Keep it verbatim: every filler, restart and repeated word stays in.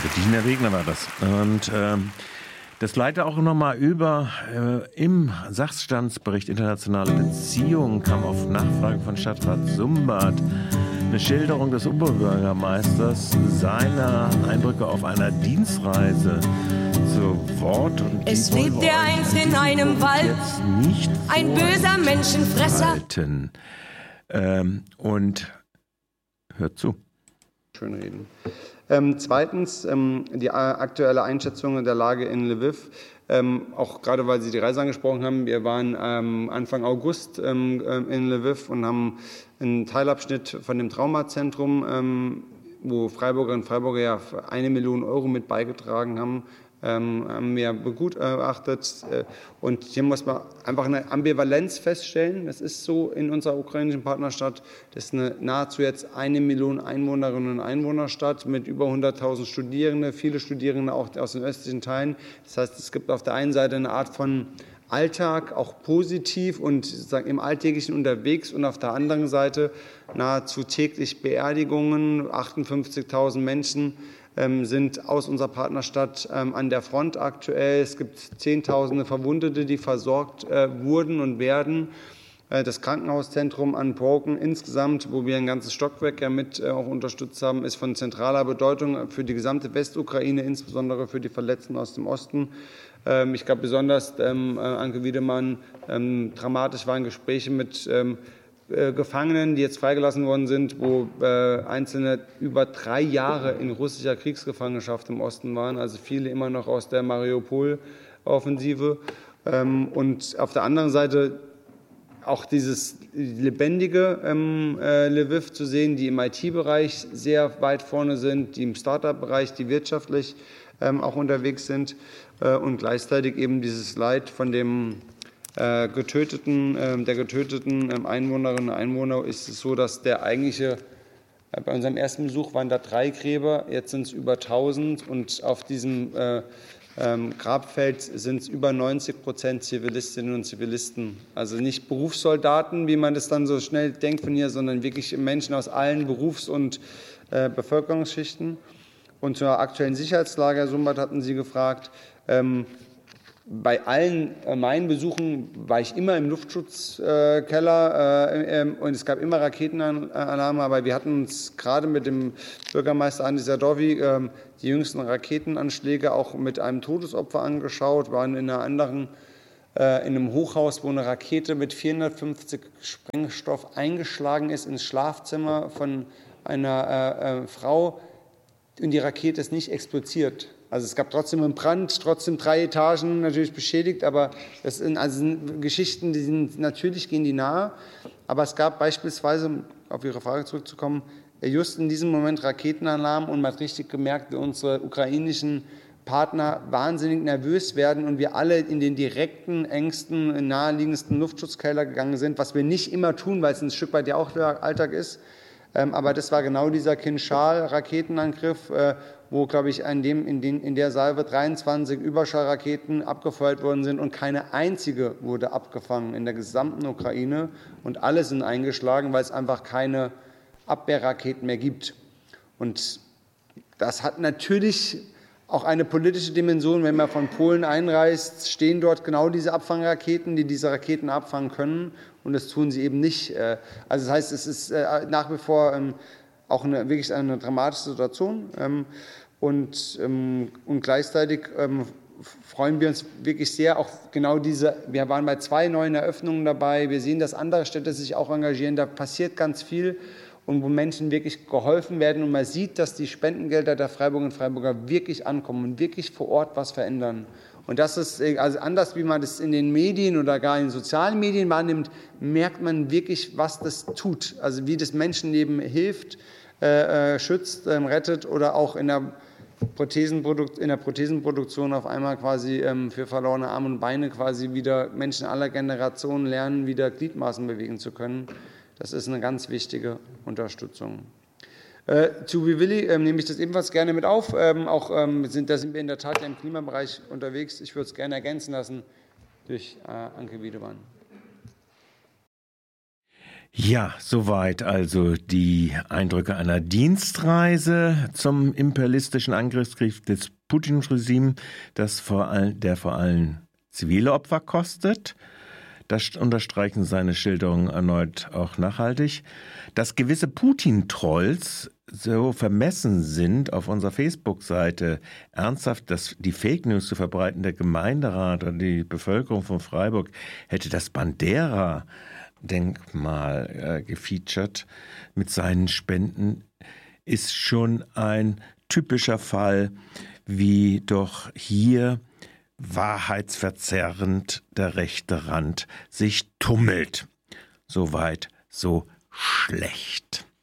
Bettina Regner war das. Und ähm, das leitet auch nochmal über. Äh, Im Sachstandsbericht Internationale Beziehungen kam auf Nachfrage von Stadtrat Sumbart eine Schilderung des Oberbürgermeisters seiner Eindrücke auf einer Dienstreise zu Wort. Und es lebte einst in einem Wald nicht ein böser Menschenfresser. Ähm, und hört zu. Schön reden. Ähm, zweitens, ähm, die aktuelle Einschätzung der Lage in Lviv. Ähm, auch gerade, weil Sie die Reise angesprochen haben. Wir waren ähm, Anfang August ähm, in Lviv und haben einen Teilabschnitt von dem Traumazentrum, ähm, wo Freiburgerinnen und Freiburger ja eine Million Euro mit beigetragen haben, ähm, haben wir begutachtet. Und hier muss man einfach eine Ambivalenz feststellen. Das ist so in unserer ukrainischen Partnerstadt. Das ist eine nahezu jetzt eine Million Einwohnerinnen und Einwohnerstadt mit über hunderttausend Studierende, viele Studierende auch aus den östlichen Teilen. Das heißt, es gibt auf der einen Seite eine Art von Alltag, auch positiv und sozusagen im Alltäglichen unterwegs, und auf der anderen Seite nahezu täglich Beerdigungen, achtundfünfzigtausend Menschen ähm, sind aus unserer Partnerstadt ähm, an der Front aktuell. Es gibt Zehntausende Verwundete, die versorgt äh, wurden und werden. Äh, das Krankenhauszentrum Unbroken insgesamt, wo wir ein ganzes Stockwerk ja mit äh, auch unterstützt haben, ist von zentraler Bedeutung für die gesamte Westukraine, insbesondere für die Verletzten aus dem Osten. Ähm, ich glaube besonders, ähm, Anke Wiedemann, ähm, dramatisch waren Gespräche mit ähm, Gefangenen, die jetzt freigelassen worden sind, wo äh, Einzelne über drei Jahre in russischer Kriegsgefangenschaft im Osten waren, also viele immer noch aus der Mariupol-Offensive. Ähm, und auf der anderen Seite auch dieses lebendige ähm, äh, Lviv zu sehen, die im I T-Bereich sehr weit vorne sind, die im Start-up-Bereich, die wirtschaftlich ähm, auch unterwegs sind, äh, und gleichzeitig eben dieses Leid von dem Äh, getöteten, äh, der getöteten äh, Einwohnerinnen und Einwohner. Ist es so, dass der eigentliche, äh, bei unserem ersten Besuch waren da drei Gräber, jetzt sind es über tausend, und auf diesem äh, ähm, Grabfeld sind es über neunzig Prozent Zivilistinnen und Zivilisten. Also nicht Berufssoldaten, wie man das dann so schnell denkt von hier, sondern wirklich Menschen aus allen Berufs- und äh, Bevölkerungsschichten. Und zur aktuellen Sicherheitslage, Herr Sumbart, hatten Sie gefragt. Ähm, Bei allen äh, meinen Besuchen war ich immer im Luftschutzkeller äh, äh, und es gab immer Raketenalarme, aber wir hatten uns gerade mit dem Bürgermeister Andi Sadovy äh, die jüngsten Raketenanschläge auch mit einem Todesopfer angeschaut, waren in einer anderen, äh, in einem Hochhaus, wo eine Rakete mit vierhundertfünfzig Sprengstoff eingeschlagen ist ins Schlafzimmer von einer äh, äh, Frau, und die Rakete ist nicht explodiert. Also es gab trotzdem einen Brand, trotzdem drei Etagen natürlich beschädigt, aber das sind also Geschichten, die sind natürlich, gehen die nahe. Aber es gab beispielsweise, auf Ihre Frage zurückzukommen, just in diesem Moment Raketenalarm, und man hat richtig gemerkt, wie unsere ukrainischen Partner wahnsinnig nervös werden und wir alle in den direkten, engsten, naheliegendsten Luftschutzkeller gegangen sind, was wir nicht immer tun, weil es ein Stück weit ja auch der Alltag ist. Aber das war genau dieser Kinschal-Raketenangriff, wo, glaube ich, in, dem, in, den, in der Salve dreiundzwanzig Überschallraketen abgefeuert worden sind und keine einzige wurde abgefangen in der gesamten Ukraine. Und alle sind eingeschlagen, weil es einfach keine Abwehrraketen mehr gibt. Und das hat natürlich auch eine politische Dimension. Wenn man von Polen einreist, stehen dort genau diese Abfangraketen, die diese Raketen abfangen können. Und das tun sie eben nicht. Also das heißt, es ist nach wie vor auch eine, wirklich eine dramatische Situation. Und, und gleichzeitig freuen wir uns wirklich sehr, auch genau diese, wir waren bei zwei neuen Eröffnungen dabei. Wir sehen, dass andere Städte sich auch engagieren. Da passiert ganz viel. Und wo Menschen wirklich geholfen werden und man sieht, dass die Spendengelder der Freiburgerinnen und Freiburger wirklich ankommen und wirklich vor Ort was verändern. Und das ist, also anders wie man das in den Medien oder gar in sozialen Medien wahrnimmt, merkt man wirklich, was das tut. Also wie das Menschenleben hilft, äh, schützt, äh, rettet oder auch in der, Prothesenprodukt, in der Prothesenproduktion auf einmal quasi ähm, für verlorene Arme und Beine quasi wieder Menschen aller Generationen lernen, wieder Gliedmaßen bewegen zu können. Das ist eine ganz wichtige Unterstützung. Äh, zu Vivilli ähm, nehme ich das ebenfalls gerne mit auf. Ähm, auch, ähm, sind, da sind wir in der Tat ja im Klimabereich unterwegs. Ich würde es gerne ergänzen lassen durch äh, Anke Wiedemann. Ja, soweit also die Eindrücke einer Dienstreise zum imperialistischen Angriffskrieg des Putin-Regimes, das vor all, der vor allem zivile Opfer kostet. Das unterstreichen seine Schilderungen erneut auch nachhaltig. Dass gewisse Putin-Trolls so vermessen sind, auf unserer Facebook-Seite ernsthaft das, die Fake News zu verbreiten, der Gemeinderat und die Bevölkerung von Freiburg hätte das Bandera Denkmal äh, gefeatured mit seinen Spenden, ist schon ein typischer Fall, wie doch hier wahrheitsverzerrend der rechte Rand sich tummelt. Soweit, so schlecht.